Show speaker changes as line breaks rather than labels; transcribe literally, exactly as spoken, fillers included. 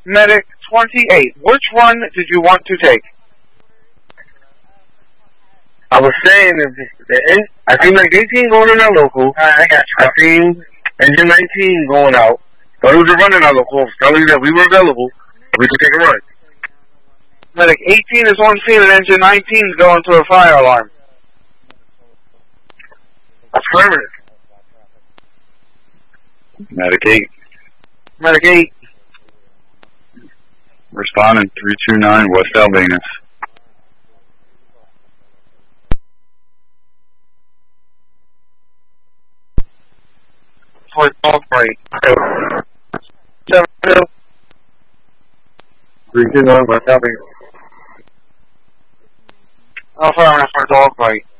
Medic twenty-eight, which one did you want to take?
I was saying, if the, I seen like eighteen going in our local.
I got you.
I seen engine nineteen going out. But it was a run in our local. Telling you that we were available. We could take a run.
Medic eighteen is on scene and engine nineteen is going to a fire alarm.
Affirmative.
Medic eight.
Medic eight.
Responding three two nine West Albinus.
For dog right. Seven two.
three two nine West Albinus.
Alpha for dog right.